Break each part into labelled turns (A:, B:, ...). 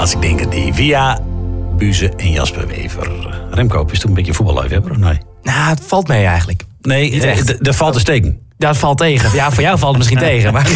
A: Als ik denk aan die via Buze en Jasper Wever. Remco, is toen een beetje voetballiefhebber of nee?
B: Nou, het valt mee eigenlijk.
A: Nee, er valt te steken.
B: Ja, het valt tegen. Ja, voor jou valt het misschien tegen. Maar...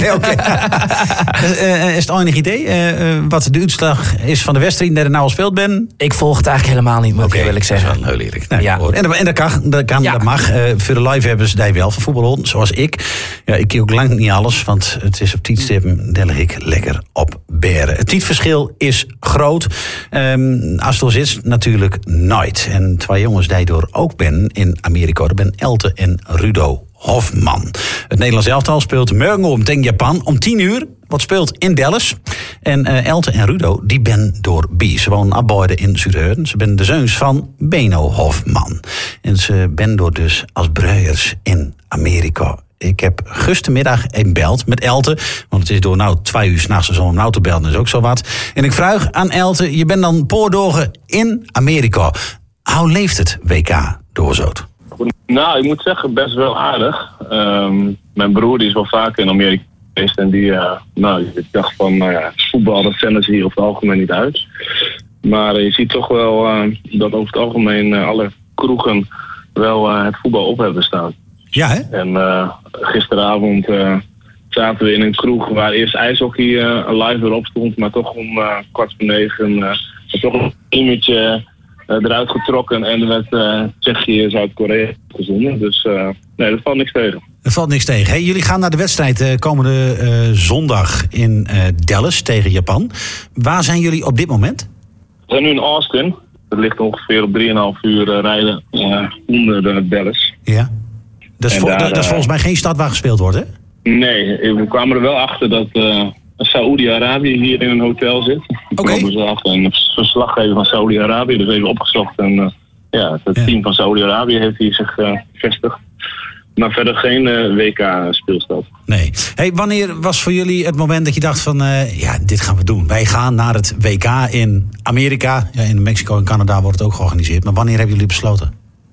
A: Is het al enig idee wat de uitslag is van de wedstrijd die er nou al speelt, Ben?
B: Ik volg het eigenlijk helemaal niet, moet ik eerlijk zeggen.
A: Dat is wel heel eerlijk. Nou,
B: ja.
A: En dat mag. Voor de liefhebbers die wel van voetbal, zoals ik. Ja, ik ken ook lang niet alles, want het is op tijdstippen, daar lig ik lekker op beren. Het tijdverschil is groot. Als het zit, natuurlijk nooit. En twee jongens die door ook ben in Amerika, dat ben Elte en Rudo Hofman. Het Nederlands elftal speelt morgen tegen Japan om 10:00. Wat speelt in Dallas. En Elte en Rudo, die ben door Bie. Ze wonen abbeide in Zuid-Heuden. Ze ben de zeuns van Beno Hofman. En ze ben door dus als bruiers in Amerika. Ik heb gistermiddag een beld met Elte. Want het is door 2 uur 's nachts zo om nou te bellen. Dat is ook zo wat. En ik vraag aan Elte, je bent dan poordogen in Amerika. Hoe leeft het WK doorzoot?
C: Nou, ik moet zeggen, best wel aardig. Mijn broer die is wel vaker in Amerika geweest. En ik dacht van, voetbal, dat zenden ze hier over het algemeen niet uit. Maar je ziet toch wel dat over het algemeen alle kroegen wel het voetbal op hebben staan.
A: Ja, hè?
C: En gisteravond zaten we in een kroeg waar eerst ijshockey live erop stond. Maar toch om 20:15 toch een image eruit getrokken. En er werd Tsjechië, Zuid-Korea gezonden. Dus nee, dat valt niks tegen.
A: Er valt niks tegen. Hey, jullie gaan naar de wedstrijd komende zondag in Dallas tegen Japan. Waar zijn jullie op dit moment?
C: We zijn nu in Austin. Dat ligt ongeveer op 3,5 uur rijden onder Dallas.
A: Ja. Dat is volgens mij geen stad waar gespeeld wordt, hè?
C: Nee, we kwamen er wel achter dat Saoedi-Arabië hier in een hotel zit.
A: Oké.
C: Een verslaggever van Saoedi-Arabië, dus even opgezocht. En het team van Saoedi-Arabië heeft hier zich gevestigd. Maar verder geen WK-speelstad.
A: Nee. Hey, wanneer was voor jullie het moment dat je dacht van... dit gaan we doen. Wij gaan naar het WK in Amerika. Ja, in Mexico en Canada wordt het ook georganiseerd. Maar wanneer hebben jullie besloten?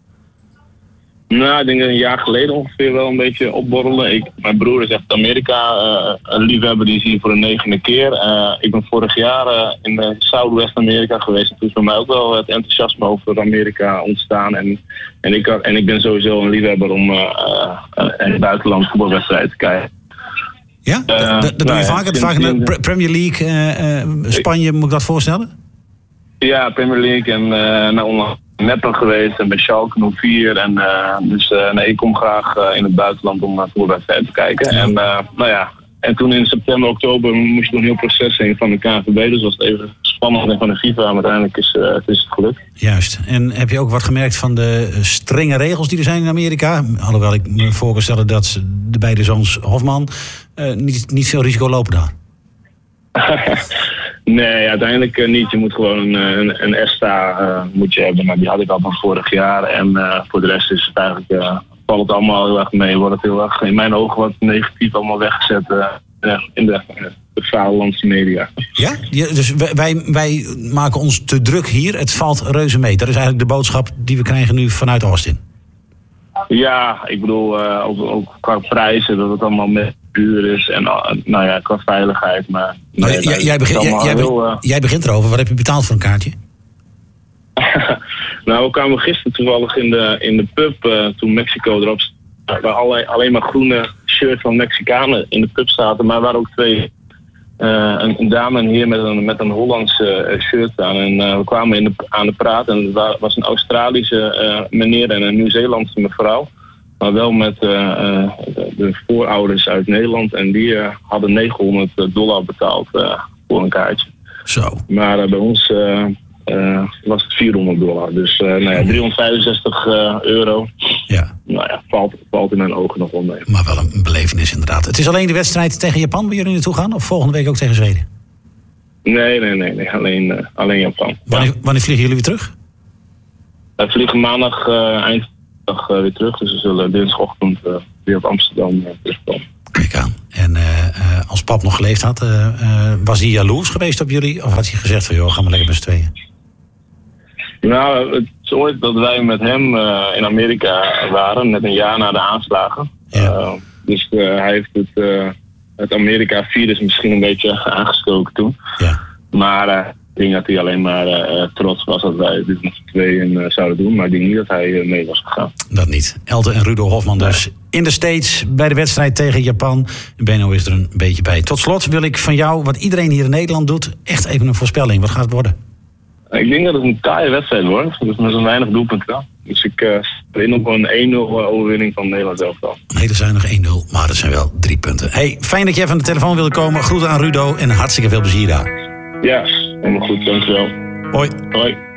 C: Nou, ik denk dat een jaar geleden ongeveer wel een beetje opborrelen. Mijn broer is echt Amerika een liefhebber, die is hier voor de 9e keer. Ik ben vorig jaar in Zuidwest-Amerika geweest. En toen is bij mij ook wel het enthousiasme over Amerika ontstaan. En ik ben sowieso een liefhebber om in het buitenland voetbalwedstrijden te kijken.
A: Ja? Dat doe je vaak? Vaak in de Premier League, Spanje, moet ik dat voorstellen?
C: Ja, Premier League en onlangs Meppen geweest en bij Schalke 04. Ik kom graag in het buitenland om naar voetbalwedstrijden te kijken. Ja. En toen in september, oktober moest je nog een heel proces heen van de KNVB. Dus was het even spannend en van de FIFA. Maar uiteindelijk is het gelukt. Juist.
A: En heb je ook wat gemerkt van de strenge regels die er zijn in Amerika? Alhoewel ik me voor kan stellen dat de beide zoons Hofman niet veel risico lopen daar.
C: Nee, uiteindelijk niet. Je moet gewoon een ESTA moet je hebben. Maar die had ik al van vorig jaar. En voor de rest is het eigenlijk, valt het allemaal heel erg mee. Wordt het heel erg in mijn ogen wat negatief allemaal weggezet in de vaderlandse media.
A: Ja? Dus wij maken ons te druk hier. Het valt reuze mee. Dat is eigenlijk de boodschap die we krijgen nu vanuit Austin.
C: Ja, ik bedoel ook qua prijzen dat het allemaal met duur is en qua veiligheid. Maar
A: jij begint erover. Wat heb je betaald voor een kaartje?
C: Nou, we kwamen gisteren toevallig in de pub toen Mexico erop stond. Waar alleen maar groene shirts van Mexicanen in de pub zaten. Maar er waren ook twee, een dame en een heer met een Hollandse shirt aan. En we kwamen aan de praat en er was een Australische meneer en een Nieuw-Zeelandse mevrouw. Maar wel met de voorouders uit Nederland. En die hadden $900 betaald voor een kaartje.
A: Zo.
C: Maar bij ons was het $400. Dus €365.
A: Ja.
C: Nou ja, valt in mijn ogen nog wel mee.
A: Maar wel een belevenis inderdaad. Het is alleen de wedstrijd tegen Japan waar jullie naartoe gaan? Of volgende week ook tegen Zweden?
C: Nee. Alleen Japan.
A: Wanneer vliegen jullie weer terug?
C: We vliegen maandag eind weer terug. Dus we zullen dinsdagochtend weer op Amsterdam terugkomen.
A: Kijk aan. En als pap nog geleefd had, was hij jaloers geweest op jullie? Of had hij gezegd van, joh, ga maar lekker met z'n tweeën?
C: Nou, het is ooit dat wij met hem in Amerika waren, net een jaar na de aanslagen.
A: Ja.
C: Dus hij heeft het Amerika-virus misschien een beetje aangestoken toen.
A: Ja.
C: Maar Ik denk dat hij alleen maar trots was dat wij dit met z'n tweeën zouden doen. Maar ik denk niet dat hij mee was gegaan.
A: Dat niet. Elte en Rudo Hofman dus in de States bij de wedstrijd tegen Japan. Benno is er een beetje bij. Tot slot wil ik van jou, wat iedereen hier in Nederland doet, echt even een voorspelling. Wat gaat het worden?
C: Ik denk dat het een taaie wedstrijd wordt. Dus met zo'n weinig doelpunten. Dus ik in op een 1-0 overwinning van Nederland elftal.
A: Een hele zuinig 1-0, maar dat zijn wel 3 punten. Hey, fijn dat je even aan de telefoon wilde komen. Groeten aan Rudo en hartstikke veel plezier daar.
C: Ja, helemaal goed. Dankjewel.
A: Hoi.
C: Hoi.